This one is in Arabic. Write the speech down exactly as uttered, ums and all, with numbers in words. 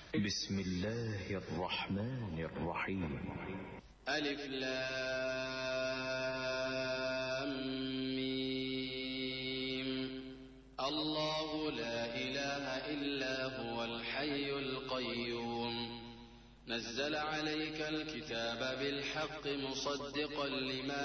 بسم الله الرحمن الرحيم. ألف لام ميم. الله لا إله إلا هو الحي القيوم نزل عليك الكتاب بالحق مصدقا لما